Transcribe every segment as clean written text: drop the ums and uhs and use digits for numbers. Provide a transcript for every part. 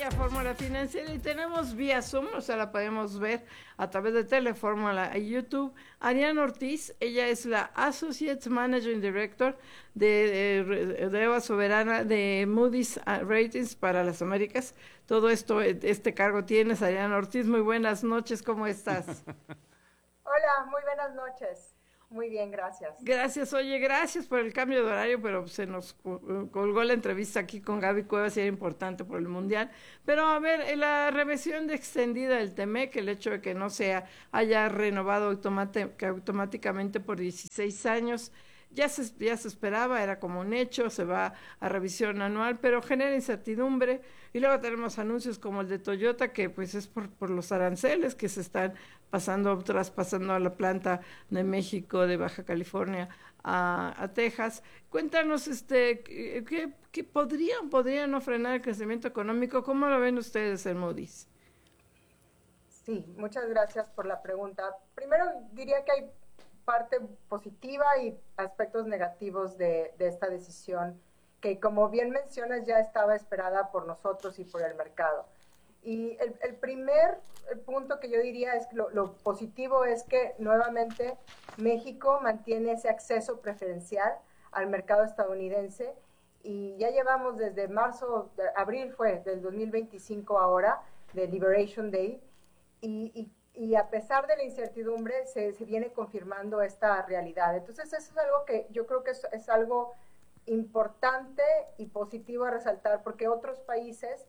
aquí a Fórmula Financiera y tenemos vía Zoom, o sea, la podemos ver a través de Telefórmula y YouTube. Ariana Ortiz, ella es la Associate Managing Director de Deuda Soberana de Moody's Ratings para las Américas. Todo esto, este cargo tienes, Ariana Ortiz. Muy buenas noches, ¿cómo estás? Hola, muy buenas noches. Muy bien, gracias. Gracias, oye, gracias por el cambio de horario, pero se nos colgó la entrevista aquí con Gaby Cuevas y era importante por el Mundial. Pero a ver, en la revisión de extendida del TEMEC, el hecho de que no se haya renovado automáticamente por 16 años, ya se esperaba, era como un hecho, se va a revisión anual, pero genera incertidumbre. Y luego tenemos anuncios como el de Toyota, que pues es por los aranceles que se están traspasando a la planta de México, de Baja California a Texas. Cuéntanos, ¿qué podría no frenar el crecimiento económico? ¿Cómo lo ven ustedes en Moody's? Sí, muchas gracias por la pregunta. Primero diría que hay parte positiva y aspectos negativos de esta decisión que, como bien mencionas, ya estaba esperada por nosotros y por el mercado. Y el primer punto que yo diría es que lo positivo es que nuevamente México mantiene ese acceso preferencial al mercado estadounidense y ya llevamos desde abril fue del 2025 ahora, de Liberation Day, y a pesar de la incertidumbre se viene confirmando esta realidad. Entonces eso es algo que yo creo que es algo importante y positivo a resaltar porque otros países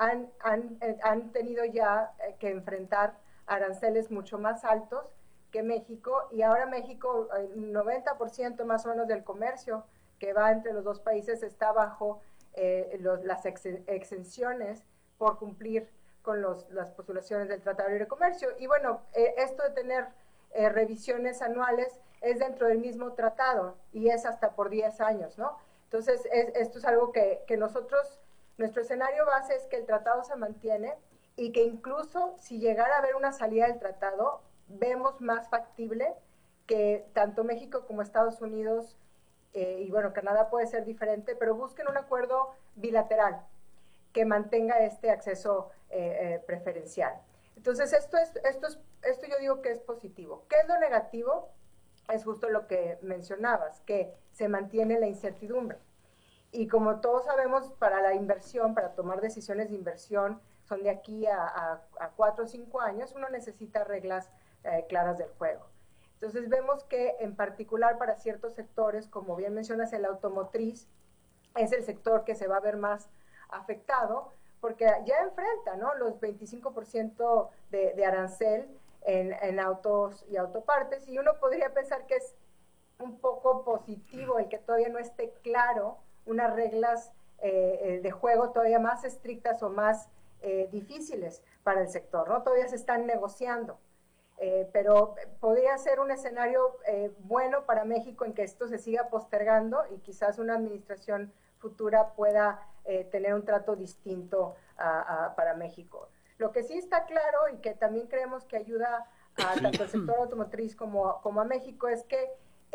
han tenido ya que enfrentar aranceles mucho más altos que México y ahora México, el 90% más o menos del comercio que va entre los dos países está bajo las exenciones por cumplir con las postulaciones del Tratado de Libre Comercio. Y bueno, esto de tener revisiones anuales es dentro del mismo tratado y es hasta por 10 años, ¿no? Entonces, esto es algo que nosotros, nuestro escenario base es que el tratado se mantiene y que incluso si llegara a haber una salida del tratado, vemos más factible que tanto México como Estados Unidos y bueno, Canadá puede ser diferente, pero busquen un acuerdo bilateral que mantenga este acceso preferencial. Entonces, esto yo digo que es positivo. ¿Qué es lo negativo? Es justo lo que mencionabas, que se mantiene la incertidumbre. Y como todos sabemos, para la inversión, para tomar decisiones de inversión, son de aquí a 4 o 5 años, uno necesita reglas claras del juego. Entonces vemos que en particular para ciertos sectores, como bien mencionas, el automotriz, es el sector que se va a ver más afectado, porque ya enfrenta, ¿no?, los 25% de arancel en autos y autopartes, y uno podría pensar que es un poco positivo el que todavía no esté claro unas reglas de juego todavía más estrictas o más difíciles para el sector, ¿no? Todavía se están negociando. Pero podría ser un escenario bueno para México en que esto se siga postergando y quizás una administración futura pueda tener un trato distinto para México. Lo que sí está claro y que también creemos que ayuda a tanto al sector automotriz como a México es que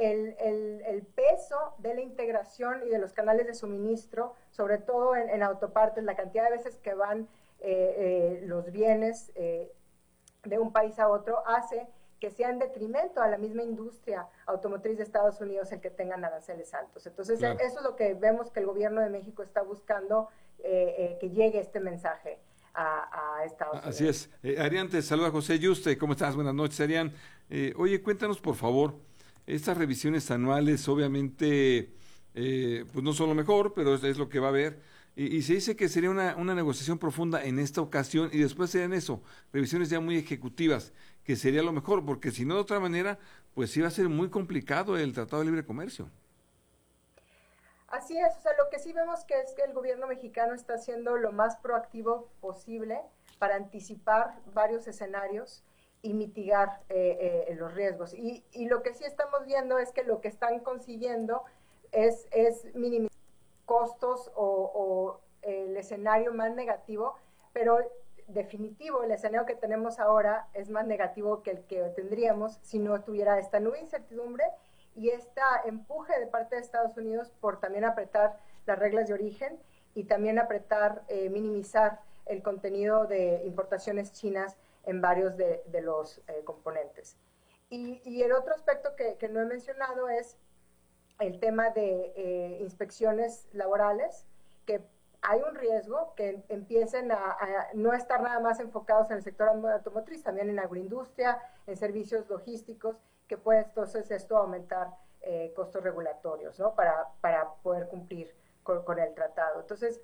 el peso de la integración y de los canales de suministro, sobre todo en autopartes, la cantidad de veces que van los bienes de un país a otro, hace que sea en detrimento a la misma industria automotriz de Estados Unidos el que tengan aranceles altos. Entonces, claro, eso es lo que vemos que el gobierno de México está buscando, que llegue este mensaje a Estados Unidos. Así es. Arián, te saluda José Yuste. ¿Cómo estás? Buenas noches, Arián. Oye, cuéntanos, por favor, estas revisiones anuales, obviamente, pues no son lo mejor, pero es lo que va a haber. Y se dice que sería una negociación profunda en esta ocasión y después serían eso, revisiones ya muy ejecutivas, que sería lo mejor, porque si no de otra manera, pues sí va a ser muy complicado el Tratado de Libre Comercio. Así es, o sea, lo que sí vemos que es que el gobierno mexicano está haciendo lo más proactivo posible para anticipar varios escenarios y mitigar los riesgos. Y lo que sí estamos viendo es que lo que están consiguiendo es minimizar costos o el escenario más negativo, pero definitivo, el escenario que tenemos ahora es más negativo que el que tendríamos si no tuviera esta nueva incertidumbre y este empuje de parte de Estados Unidos por también apretar las reglas de origen y también minimizar el contenido de importaciones chinas en varios de los componentes. Y el otro aspecto que no he mencionado es el tema de inspecciones laborales, que hay un riesgo que empiecen a no estar nada más enfocados en el sector automotriz, también en agroindustria, en servicios logísticos, que puede entonces esto aumentar costos regulatorios, ¿no? Para poder cumplir con el tratado. Entonces,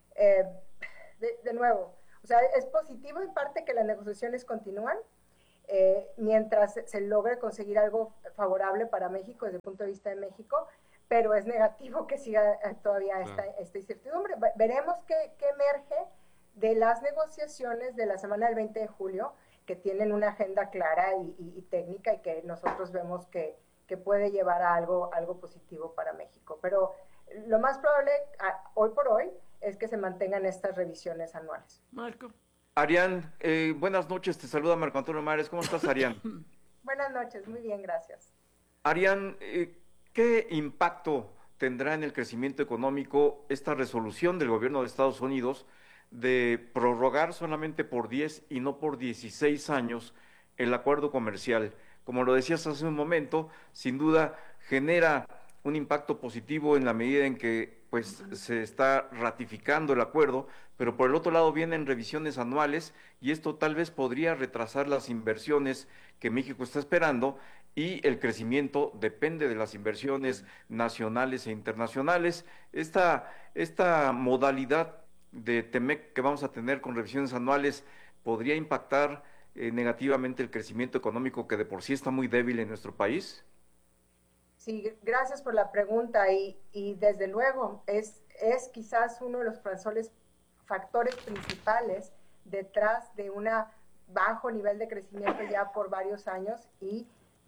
de nuevo, o sea, es positivo en parte que las negociaciones continúan, mientras se logre conseguir algo favorable para México desde el punto de vista de México, pero es negativo que siga todavía esta incertidumbre. Veremos qué emerge de las negociaciones de la semana del 20 de julio, que tienen una agenda clara y técnica y que nosotros vemos que puede llevar a algo positivo para México. Pero lo más probable, hoy por hoy, es que se mantengan estas revisiones anuales. Marco. Arián, buenas noches, te saluda Marco Antonio Mares. ¿Cómo estás, Arián? Buenas noches, muy bien, gracias. Arián, ¿qué impacto tendrá en el crecimiento económico esta resolución del gobierno de Estados Unidos de prorrogar solamente por 10 y no por 16 años el acuerdo comercial? Como lo decías hace un momento, sin duda genera un impacto positivo en la medida en que pues se está ratificando el acuerdo, pero por el otro lado vienen revisiones anuales y esto tal vez podría retrasar las inversiones que México está esperando, y el crecimiento depende de las inversiones nacionales e internacionales. Esta modalidad de TEMEC que vamos a tener con revisiones anuales podría impactar negativamente el crecimiento económico, que de por sí está muy débil en nuestro país. Sí, gracias por la pregunta y desde luego es quizás uno de los factores principales detrás de un bajo nivel de crecimiento ya por varios años y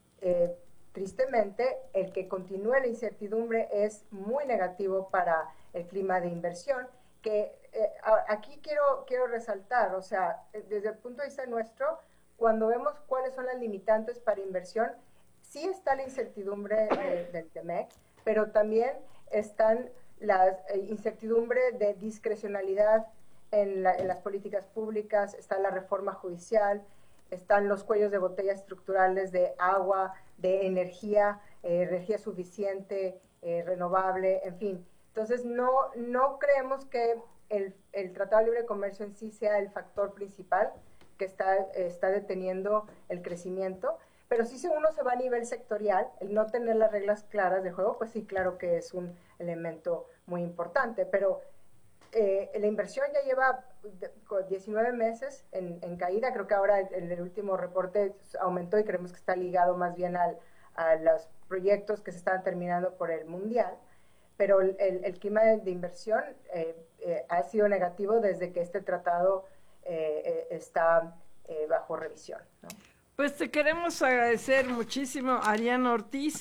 tristemente el que continúe la incertidumbre es muy negativo para el clima de inversión, que aquí quiero resaltar, o sea, desde el punto de vista nuestro, cuando vemos cuáles son las limitantes para inversión, sí está la incertidumbre del TEMEC, pero también están las incertidumbre de discrecionalidad en las políticas públicas, está la reforma judicial, están los cuellos de botella estructurales de agua, de energía suficiente, renovable, en fin. Entonces, no creemos que el Tratado de Libre Comercio en sí sea el factor principal que está deteniendo el crecimiento, pero sí, si uno se va a nivel sectorial, el no tener las reglas claras de juego, pues sí, claro que es un elemento muy importante, pero la inversión ya lleva 19 meses en caída. Creo que ahora en el último reporte aumentó y creemos que está ligado más bien a los proyectos que se están terminando por el Mundial, pero el clima de inversión ha sido negativo desde que este tratado está bajo revisión, ¿no? Pues te queremos agradecer muchísimo a Arián Ortiz,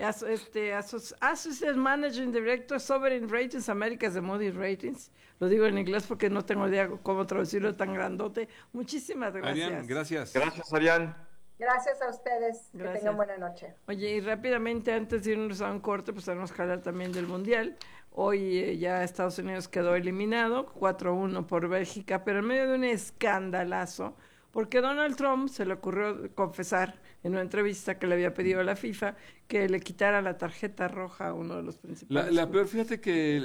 Associate Managing Director Sovereign Ratings Américas de Moody's Ratings. Lo digo en inglés porque no tengo idea cómo traducirlo tan grandote. Muchísimas gracias. Arián, gracias. Gracias, Arián. Gracias a ustedes. Gracias. Que tengan buena noche. Oye, y rápidamente, antes de irnos a un corte, pues tenemos que hablar también del Mundial. Hoy ya Estados Unidos quedó eliminado, 4-1 por Bélgica, pero en medio de un escandalazo, porque Donald Trump se le ocurrió confesar en una entrevista que le había pedido a la FIFA que le quitara la tarjeta roja a uno de los principales. La peor, fíjate que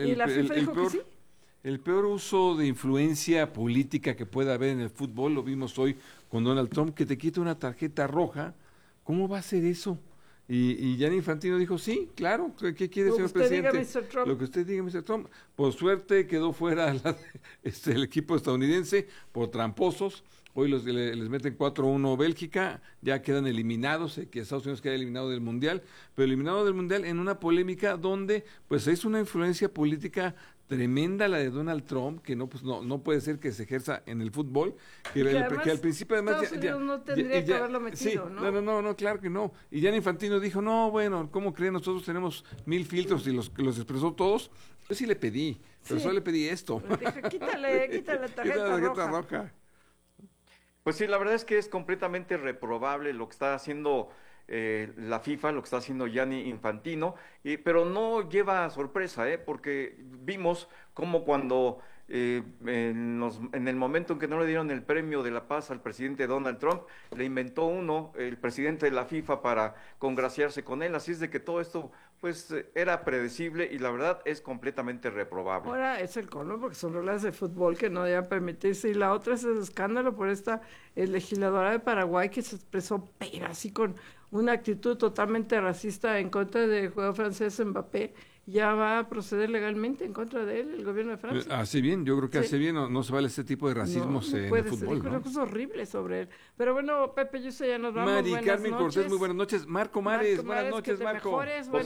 el peor uso de influencia política que pueda haber en el fútbol, lo vimos hoy con Donald Trump, que te quita una tarjeta roja. ¿Cómo va a ser eso? Y Gianni Infantino dijo, sí, claro, ¿qué quiere, señor presidente? Lo que usted diga, Mr. Trump. Por suerte quedó fuera el equipo estadounidense por tramposos. Hoy les meten 4-1 Bélgica, ya quedan eliminados, que Estados Unidos queda eliminado del Mundial, pero eliminado del Mundial en una polémica donde pues es una influencia política tremenda la de Donald Trump, que no puede ser que se ejerza en el fútbol, que al principio además Estados Unidos no tendría que haberlo metido, sí, ¿no? No, claro que no. Y Gianni Infantino dijo, no, bueno, ¿cómo creen? Nosotros tenemos 1000 filtros y los expresó todos. Yo sí le pedí, pero solo le pedí esto. Le dije, quítale la tarjeta roja. Pues sí, la verdad es que es completamente reprobable lo que está haciendo la FIFA, lo que está haciendo Gianni Infantino, pero no lleva sorpresa, porque vimos cómo cuando en el momento en que no le dieron el premio de la paz al presidente Donald Trump, le inventó uno, el presidente de la FIFA, para congraciarse con él. Así es de que todo esto pues era predecible y la verdad es completamente reprobable. Ahora es el colmo porque son reglas de fútbol que no deben permitirse, y la otra es el escándalo por esta legisladora de Paraguay que se expresó pero así con una actitud totalmente racista en contra del jugador francés Mbappé. Ya va a proceder legalmente en contra de él el gobierno de Francia. Hace bien, yo creo que Sí. hace bien, no se vale este tipo de racismos No en puede el ser, fútbol, dijo ¿no? cosas horribles sobre él. Pero bueno, Pepe, yo sé, ya nos vamos. Mari Buenas Carmen Cortés, noches. muy buenas noches. Marco Mares, Marco buenas Mares, que noches, te Marco. mejores,